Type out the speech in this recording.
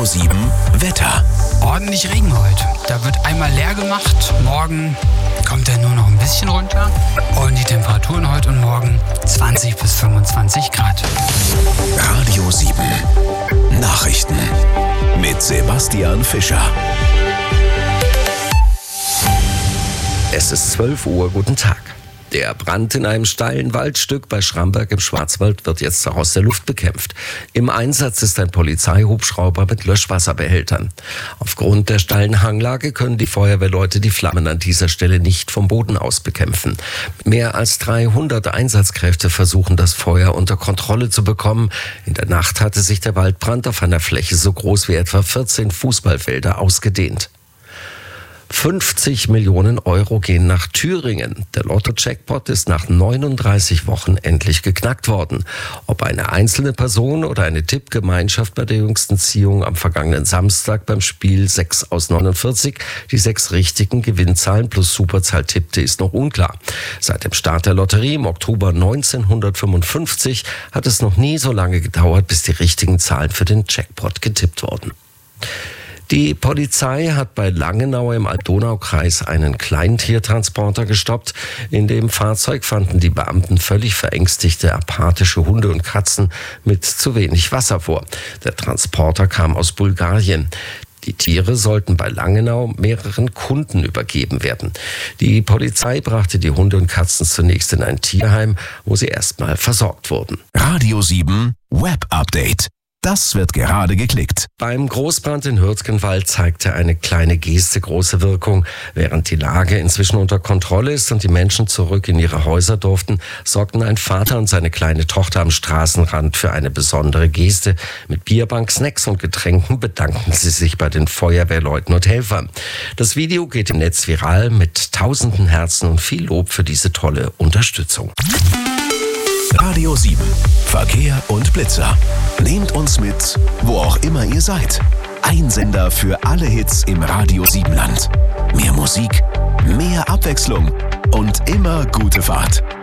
7 Wetter. Ordentlich Regen heute. Da wird einmal leer gemacht. Morgen kommt er nur noch ein bisschen runter. Und die Temperaturen heute und morgen 20 bis 25 Grad. Radio 7 Nachrichten mit Sebastian Fischer. Es ist 12 Uhr. Guten Tag. Der Brand in einem steilen Waldstück bei Schramberg im Schwarzwald wird jetzt aus der Luft bekämpft. Im Einsatz ist ein Polizeihubschrauber mit Löschwasserbehältern. Aufgrund der steilen Hanglage können die Feuerwehrleute die Flammen an dieser Stelle nicht vom Boden aus bekämpfen. Mehr als 300 Einsatzkräfte versuchen, das Feuer unter Kontrolle zu bekommen. In der Nacht hatte sich der Waldbrand auf einer Fläche so groß wie etwa 14 Fußballfelder ausgedehnt. 50 Millionen Euro gehen nach Thüringen. Der Lotto-Jackpot ist nach 39 Wochen endlich geknackt worden. Ob eine einzelne Person oder eine Tippgemeinschaft bei der jüngsten Ziehung am vergangenen Samstag beim Spiel 6 aus 49 die 6 richtigen Gewinnzahlen plus Superzahl tippte, ist noch unklar. Seit dem Start der Lotterie im Oktober 1955 hat es noch nie so lange gedauert, bis die richtigen Zahlen für den Jackpot getippt wurden. Die Polizei hat bei Langenau im Alb-Donau-Kreis einen Kleintiertransporter gestoppt. In dem Fahrzeug fanden die Beamten völlig verängstigte, apathische Hunde und Katzen mit zu wenig Wasser vor. Der Transporter kam aus Bulgarien. Die Tiere sollten bei Langenau mehreren Kunden übergeben werden. Die Polizei brachte die Hunde und Katzen zunächst in ein Tierheim, wo sie erstmal versorgt wurden. Radio 7 Web Update. Das wird gerade geklickt. Beim Großbrand in Hürtgenwald zeigte eine kleine Geste große Wirkung. Während die Lage inzwischen unter Kontrolle ist und die Menschen zurück in ihre Häuser durften, sorgten ein Vater und seine kleine Tochter am Straßenrand für eine besondere Geste. Mit Bierbank, Snacks und Getränken bedankten sie sich bei den Feuerwehrleuten und Helfern. Das Video geht im Netz viral mit tausenden Herzen und viel Lob für diese tolle Unterstützung. Radio 7 Verkehr und Blitzer. Nehmt uns mit, wo auch immer ihr seid. Ein Sender für alle Hits im Radio 7 Land. Mehr Musik, mehr Abwechslung und immer gute Fahrt.